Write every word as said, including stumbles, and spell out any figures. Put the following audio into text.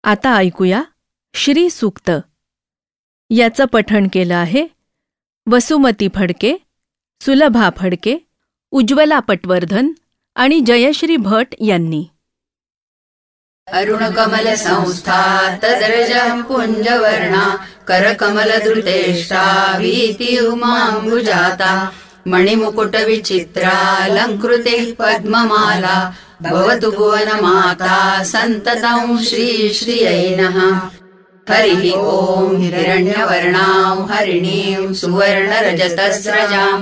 आता ऐकूया श्री सूक्त. याचं पठण केलं आहे वसुमती फडके, सुलभा फडके, उज्ज्वला पटवर्धन आणि जयश्री भट यांनी. अरुणकमल संस्था तदर्जः पुञ्जवर्णा करकमलधृतेष्टा वीति उमाम्बुजाता मणिमुकुटविचित्रालङ्कृते पद्ममाला भवतु भुवनमाता सन्ततं श्रीश्रियै नः. हरिः ओम्. हिरण्यवर्णां हरिणीं सुवर्णरजतस्रजां